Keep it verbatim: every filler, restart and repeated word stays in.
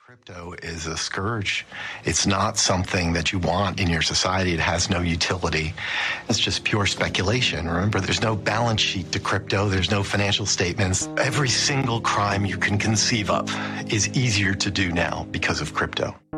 Crypto is a scourge. It's not something that you want in your society. It has no utility. It's just pure speculation. Remember, there's no balance sheet to crypto. There's no financial statements. Every single crime you can conceive of is easier to do now because of crypto.